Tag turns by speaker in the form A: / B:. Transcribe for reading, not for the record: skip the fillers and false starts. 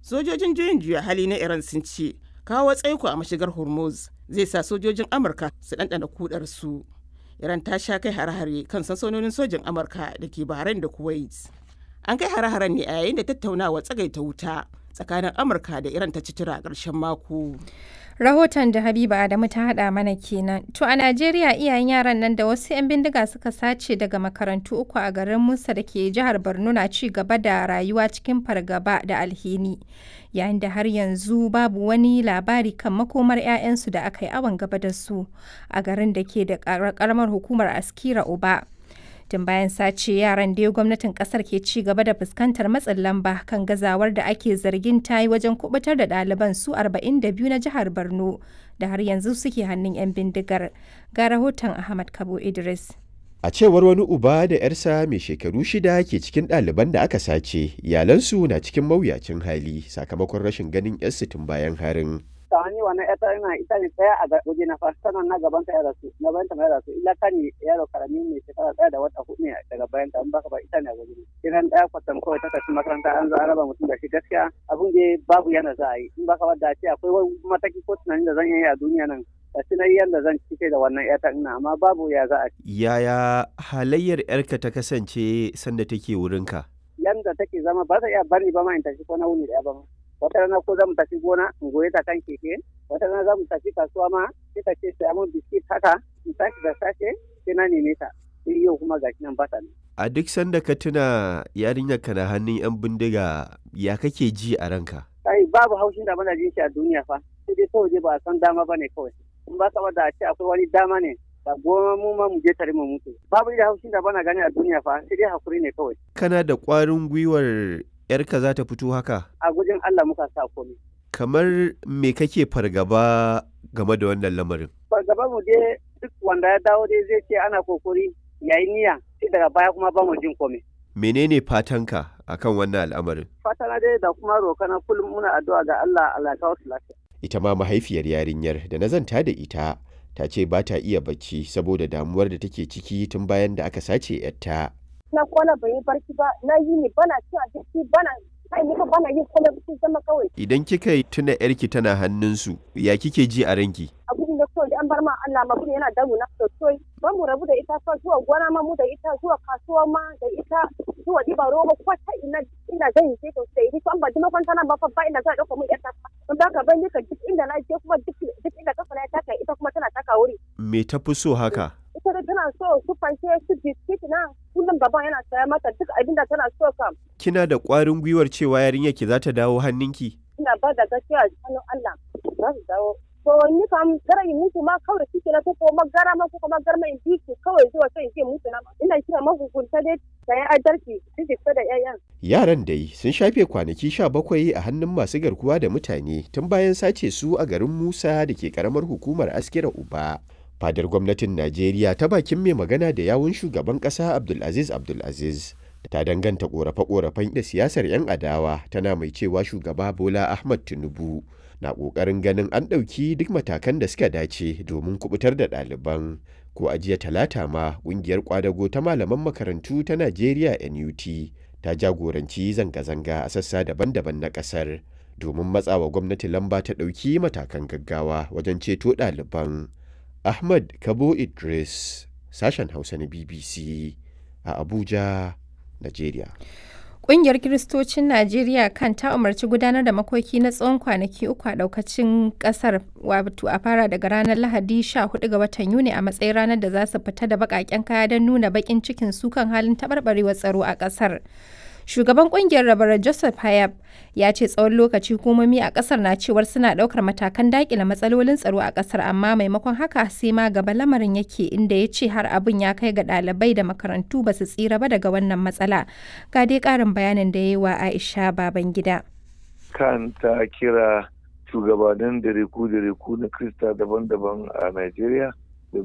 A: Sojojin juyin juya hali na Iran sun ce kawo tsaiko a mashigar Hormuz zai sa sojojin Amurka su ɗanɗana kudarsu. Iran ta sha kai hare-hare kan sansanonin sojin Amurka da ke Bahrain da Kuwait. An kai hare-haren ne a yayin da tattaunawa tsagaita wuta tsakanin Amurka da Iran ta ci tura a ƙarshen mako.
B: Rahoton da Habiba Adamu ta haɗa mana kenan. To a Najeriya iyayen yaran nan da wasu 'yan bindiga suka sace daga makarantu uku a garin Musa da ke jihar Borno na ci gaba da rayuwa cikin fargaba da alhini. Yayin da har yanzu babu wani labari kan makomar 'ya'yansu da aka yi awon gaba da su a garin da ke da ƙaramar hukumar Askira Uba. Tun bayan sace yaran da gwamnatin kasar ke ci gaba da fuskantar matsin lamba kan gazawar da ake zargin ta yi wajen kubutar da ɗaliban su 42 na jihar Borno da har yanzu suke hannun 'yan bindigar. Ga rahoton Ahmad Kabo Idris.
C: A cewar wani uba da 'yarsa mai shekaru 6 ke cikin ɗaliban da aka sace, iyalansu na cikin mawuyacin hali sakamakon rashin ganin 'yarsu tun bayan harin.
D: Sani wannan ita ne tsaya a waje na fasa sanan na gaban ta ya rasu na bayan ta mai rasu illa kan yaro karami mai shekara ɗaya da wata hudu ne daga bayan ta in baka ba ita ne a waje idan ɗaya kwatam kawai ta tafi makaranta an zo an raba mutum da shi gaskiya abin da babu yana za a yi in baka ba da ce akwai wani mataki ko tunanin da zan yi a duniya nan da tunayi yadda zan cike da wannan ƴata ina amma babu ya za a ci.
C: Yaya halayyar 'yarka ta kasance sanda take wurinka?
D: Yanda take zama ba ta iya bari ba ma in tafi ko na wuni ɗaya ba ma. Wata rana ko za mu tafi gona in goye ta kan keke, wata rana za mu tafi kasuwa ma sai ta ce sai mun biskit haka in tashi da safe sai na neme ta. Sai yau kuma gashi nan ba ta ne.
C: A duk sanda ka tuna yarinyar ka na hannun 'yan bindiga ya kake ji a ranka?
D: Kai babu haushin da bana jin shi a duniya fa. Sai dai kawai ba a san dama bane kawai. In ba ka da a ce akwai wani dama ne da goma mu ma mu je tare mu mutu. Babu da haushin da bana gani a duniya fa sai dai hakuri ne kawai.
C: Kana da ƙwarin gwiwar 'yarka za ta fito haka?
D: A gujin Allah muka sa komai.
C: Kamar me kake fargaba game da wannan lamarin?
D: Fargaba mu dai duk wanda ya dawo dai zai ce ana kokari yayi niyya sai daga baya kuma ba mu jin komai.
C: Menene fatanka akan wannan al'amarin?
D: Fatana dai da kuma rokana kullum muna addu'a ga Allah ya kawo su lafiya.
C: Ita ma mahaifiyar yarinyar da na zanta da ita ta ce ba ta iya bacci saboda damuwar da take ciki tun bayan da aka sace 'yarta.
E: Na kwana bai yi barci ba, na yi ne bana cin abinci bana kai ni bana yin komai cikin zama kawai.
C: Idan kika tuna 'yarki tana hannunsu, ya kike ji a ranki?
E: Abin da kawai an bar ma Allah ma kuma yana damu na sosai. Ba mu rabu da ita fa zuwa gona ma mu da ita zuwa kasuwa ma da ita zuwa diba roba ko ta ina zan yi sai to sai ni an ba ji makwanta na ba fa ba ina za a dauka mun ƴarta. In ba ka bani ka duk inda na je kuma duk inda kafa na taka ita kuma tana taka wuri.
C: Me ta fi so haka?
E: Ita da tana so su fanke su biskit na kullum baban yana saya mata duk abin da tana so kam.
C: Kina da ƙwarin gwiwar cewa yarinyar ki za ta dawo hannunki?
E: Ina ba da gaskiya hannun Allah za su dawo. To ni kam gara yi mutu ma kawai suke na ko magara ma ko magarma in bi su kawai zuwa sai in ce mutu na ina kira mahukunta dai sayan adalci su fita da 'ya'yan.
C: Yaran dai sun shafe kwanaki 17 a hannun masu garkuwa da mutane tun bayan sace su a garin Musa da ke karamar hukumar Askira Uba. Fadar gwamnatin Najeriya ta bakin mai magana da yawun shugaban ƙasa Abdulaziz ta danganta ƙorafe-ƙorafen da siyasar 'yan adawa tana mai cewa shugaba Bola Ahmad Tinubu na ƙoƙarin ganin an ɗauki duk matakan da suka dace domin kubutar da ɗaliban. Ko a jiya Talata ma ƙungiyar ƙwadago ta malaman makarantu ta Najeriya NUT ta jagoranci zanga-zanga a sassa daban-daban na ƙasar domin matsawa gwamnati lamba ta ɗauki matakan gaggawa wajen ceto ɗaliban. Ahmad Kabo Idris, sashen Hausa na BBC a Abuja, Najeriya.
B: Ƙungiyar Kiristocin Najeriya kan ta umarci gudanar da makoki na tsawon kwanaki 3 a ɗaukacin ƙasar wato a fara daga ranar Lahadi 14 ga watan Yuni a matsayin ranar da za su fita da baƙaƙen kaya don nuna baƙin cikin su kan halin taɓarɓarewar tsaro a ƙasar. Shugaban kungiyar Rabarar Joseph Hayab ya ce tsawon lokaci hukumomi a kasar na cewar suna daukar matakan dakile matsalolin tsaro a kasar amma maimakon haka sai ma gaba lamarin yake inda ya ce har abin ya kai ga ɗalibai da makarantu ba su tsira ba daga wannan matsala. Ga dai ƙarin bayanin da ya yi wa Aisha Babangida.
F: Kan ta kira shugabannin dariku na Krista daban-daban a Najeriya